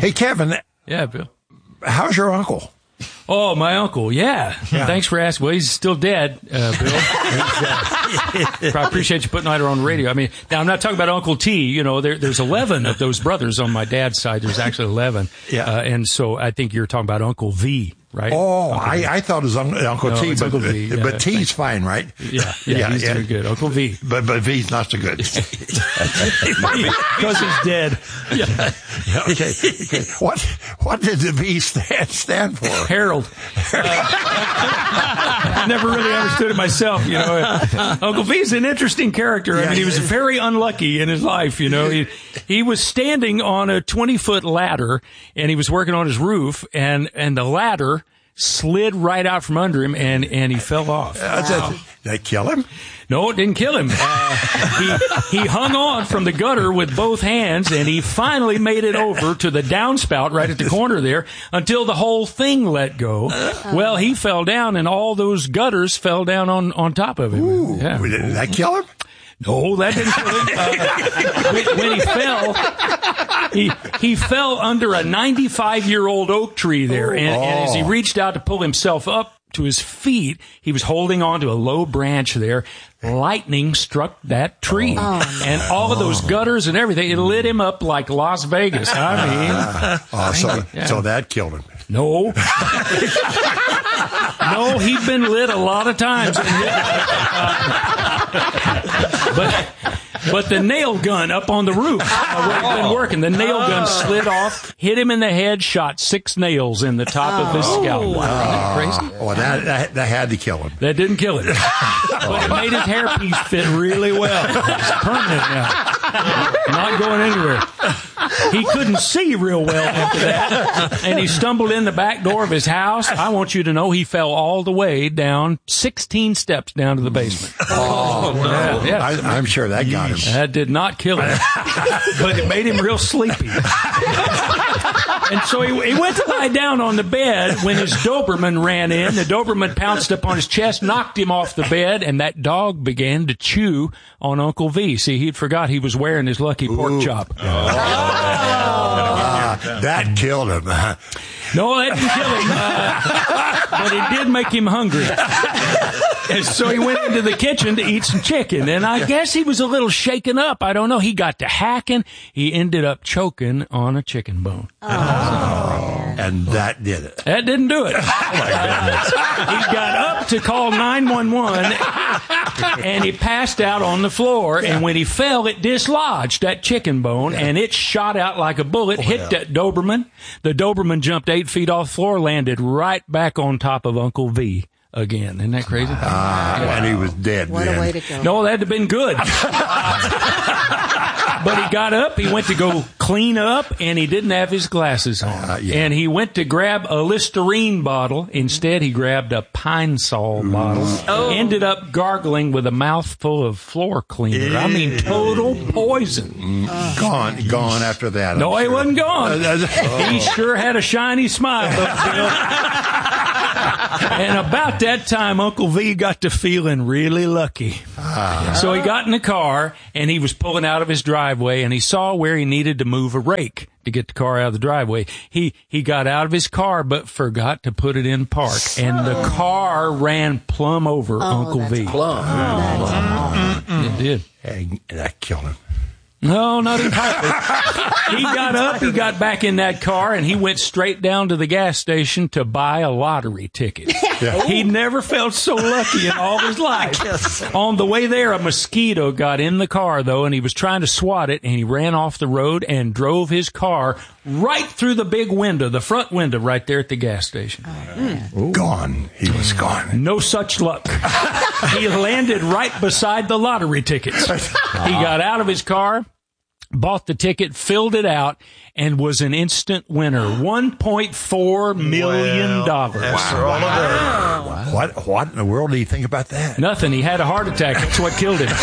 Hey, Kevin. Yeah, Bill. How's your uncle? Oh, my uncle, yeah. Thanks for asking. Well, he's still dead, Bill. I appreciate you putting that on the radio. I mean, now I'm not talking about Uncle T. You know, there's 11 of those brothers on my dad's side. There's actually 11. Yeah. And so I think you're talking about Uncle V, right? Oh, I thought it was Uncle T, it's but, Uncle V, yeah, but T's fine, right? Yeah, he's doing good. Uncle V. But V's not so good. Because he's dead. Yeah. Okay. What did the V stand for? Harold. I never really understood it myself, you know. Uncle V's an interesting character. I mean, he was very unlucky in his life, you know. He was standing on a 20-foot ladder, and he was working on his roof, and the ladder slid right out from under him, and he fell off. Did that kill him? No, it didn't kill him. He hung on from the gutter with both hands, and he finally made it over to the downspout right at the corner there until the whole thing let go. Well, he fell down, and all those gutters fell down on top of him. Ooh, yeah. Did that kill him? No, that didn't kill him. When he fell, he fell under a 95-year-old oak tree there, and as he reached out to pull himself up to his feet, he was holding on to a low branch there. Lightning struck that tree, and all of those gutters and everything, it lit him up like Las Vegas. So that killed him. No. No, he'd been lit a lot of times. But the nail gun up on the roof where he'd been working, the nail gun slid off, hit him in the head, shot 6 nails in the top of his scalp. Wow. Isn't that crazy? Oh, that had to kill him. That didn't kill him. But it made his hairpiece fit really well. It's permanent now. Not going anywhere. He couldn't see real well after that, and he stumbled in the back door of his house. I want you to know he fell all the way down 16 steps down to the basement. Oh, no. Yeah. I'm sure that got him. That did not kill him, but it made him real sleepy. And so he went to lie down on the bed when his Doberman ran in. The Doberman pounced up on his chest, knocked him off the bed, and that dog began to chew on Uncle V. See, he'd forgot he was wearing his lucky pork chop. That killed him. No, that didn't kill him, but it did make him hungry. And so he went into the kitchen to eat some chicken, and I guess he was a little shaken up. I don't know. He got to hacking. He ended up choking on a chicken bone. And that did it. That didn't do it. He got up to call 911, and he passed out on the floor, and when he fell, it dislodged that chicken bone, and it shot out like a bullet, hit that Doberman. The Doberman jumped 8 feet off the floor, landed right back on top of Uncle V again. Isn't that crazy? And he was dead. What a way to go. No, that'd have been good. But he got up, he went to go clean up, and he didn't have his glasses on. And he went to grab a Listerine bottle. Instead, he grabbed a Pine Sol bottle. Ended up gargling with a mouthful of floor cleaner. I mean, total poison. Gone after that. No, he wasn't gone. He sure had a shiny smile, Bill. And about that time, Uncle V got to feeling really lucky. So he got in the car, and he was pulling out of his driveway, and he saw where he needed to move a rake to get the car out of the driveway. He got out of his car, but forgot to put it in park, and the car ran plumb over Uncle V. It did. And that killed him. No, not entirely. He got up, he got back in that car, and he went straight down to the gas station to buy a lottery ticket. He never felt so lucky in all his life. On the way there, a mosquito got in the car, though, and he was trying to swat it, and he ran off the road and drove his car right through the big window, the front window right there at the gas station. Gone. He was gone. No such luck. He landed right beside the lottery tickets. He got out of his car, bought the ticket, filled it out, and was an instant winner. $1.4 million. Wow. What in the world do you think about that? Nothing. He had a heart attack. That's what killed him.